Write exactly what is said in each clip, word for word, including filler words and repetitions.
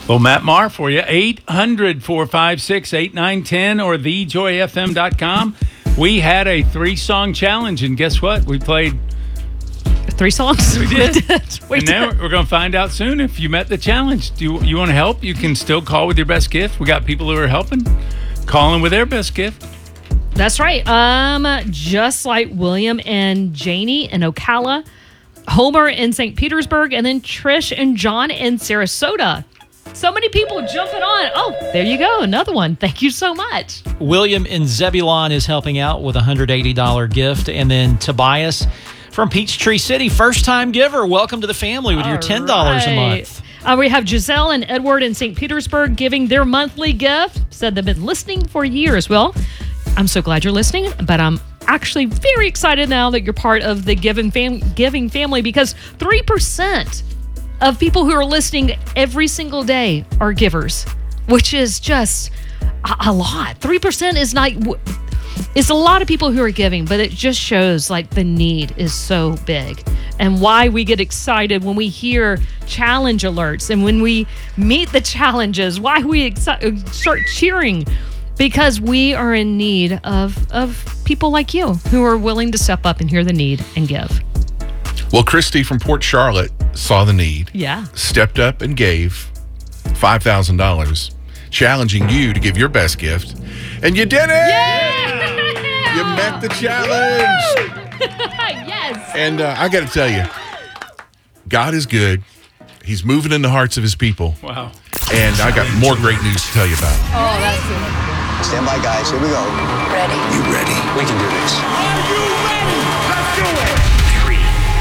Well, Matt Maher for you, eight hundred, four five six, eight nine one zero or the joy f m dot com. We had a three-song challenge, and guess what? We played three songs. We did. we and did. now we're going to find out soon if you met the challenge. Do you, you want to help? You can still call with your best gift. We got people who are helping, calling with their best gift. That's right. Um, just like William and Janie in Ocala, Homer in Saint Petersburg, and then Trish and John in Sarasota. So many people jumping on. Oh, there you go. Another one. Thank you so much. William in Zebulon is helping out with a one hundred eighty dollars gift. And then Tobias from Peachtree City, first-time giver. Welcome to the family with All your ten dollars right. a month. Uh, we have Giselle and Edward in Saint Petersburg giving their monthly gift. Said they've been listening for years. Well, I'm so glad you're listening, but I'm actually very excited now that you're part of the Giving, fam- giving family because three percent of people who are listening every single day are givers, which is just a, a lot. three percent is not, it's a lot of people who are giving, but it just shows like the need is so big and why we get excited when we hear challenge alerts and when we meet the challenges, why we exci- start cheering. Because we are in need of, of people like you who are willing to step up and hear the need and give. Well, Christy from Port Charlotte saw the need, Yeah. stepped up and gave five thousand dollars, challenging you to give your best gift. And you did it! Yeah! You met the challenge! Yes! And uh, I got to tell you, God is good. He's moving in the hearts of his people. Wow. And I got more great news to tell you about. Oh, that's it. Stand by, guys. Here we go. Ready? You ready? We can do this. Are you ready? Let's do it! Three,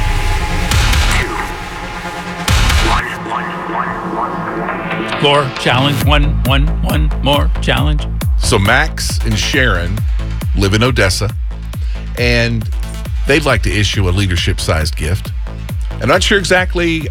two, one, one, one, one. Laura, challenge. One, one, one more challenge. So Max and Sharon live in Odessa, and they'd like to issue a leadership-sized gift. I'm not sure exactly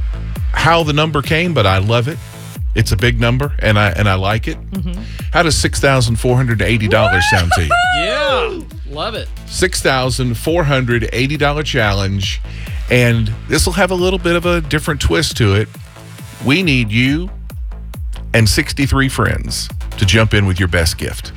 how the number came, but I love it. It's a big number, and I and I like it. Mm-hmm. How does six thousand four hundred eighty dollars sound to you? Yeah, love it. six thousand four hundred eighty dollars challenge, and this will have a little bit of a different twist to it. We need you and sixty-three friends to jump in with your best gift.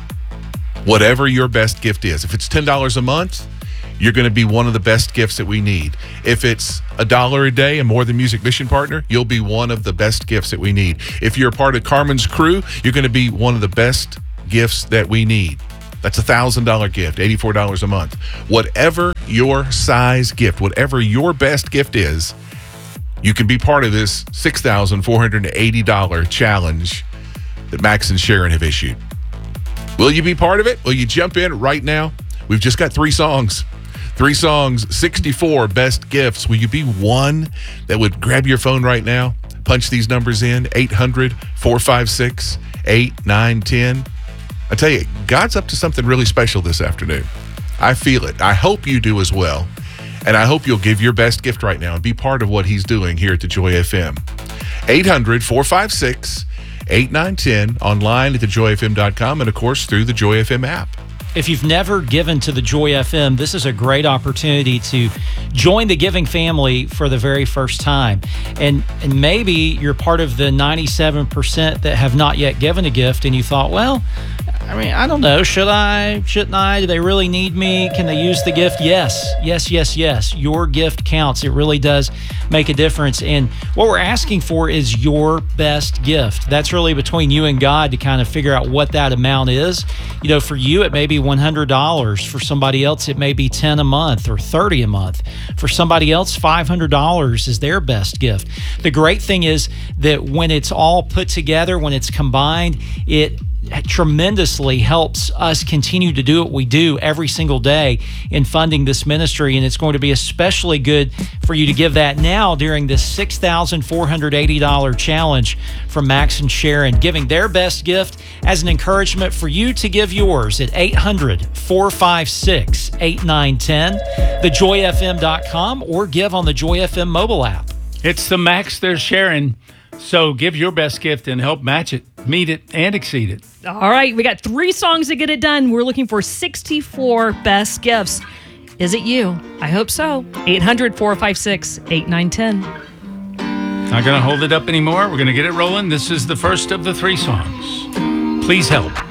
Whatever your best gift is. If it's ten dollars a month, you're going to be one of the best gifts that we need. If it's a dollar a day and More Than Music Mission Partner, you'll be one of the best gifts that we need. If you're a part of Carmen's crew, you're going to be one of the best gifts that we need. That's a one thousand dollars gift, eighty-four dollars a month. Whatever your size gift, whatever your best gift is, you can be part of this six thousand four hundred eighty dollars challenge that Max and Sharon have issued. Will you be part of it? Will you jump in right now? We've just got three songs. Three songs, sixty-four best gifts. Will you be one that would grab your phone right now, punch these numbers in, eight hundred, four five six, eight nine one zero? I tell you, God's up to something really special this afternoon. I feel it. I hope you do as well. And I hope you'll give your best gift right now and be part of what he's doing here at the Joy F M. eight hundred, four five six, eight nine one zero, online at the joy f m dot com, and, of course, through the Joy F M app. If you've never given to the Joy F M, this is a great opportunity to join the giving family for the very first time. And and maybe you're part of the ninety-seven percent that have not yet given a gift, and you thought, well, I mean, I don't know. Should I? Shouldn't I? Do they really need me? Can they use the gift? Yes, yes, yes, yes. Your gift counts. It really does make a difference. And what we're asking for is your best gift. That's really between you and God to kind of figure out what that amount is. You know, for you, it may be one hundred dollars. For somebody else, it may be ten dollars a month or thirty dollars a month. For somebody else, five hundred dollars is their best gift. The great thing is that when it's all put together, when it's combined, it tremendously helps us continue to do what we do every single day in funding this ministry, and it's going to be especially good for you to give that now during this six thousand four hundred eighty dollars challenge from Max and Sharon, giving their best gift as an encouragement for you to give yours at eight hundred, four five six, eight nine one zero, the joy f m dot com, or give on the Joy F M mobile app. It's the Max they're sharing. So give your best gift and help match it, meet it, and exceed it. All right, we got three songs to get it done. We're looking for sixty-four best gifts. Is it you? I hope so. eight hundred, four five six, eight nine one zero. Not going to hold it up anymore. We're going to get it rolling. This is the first of the three songs. Please help.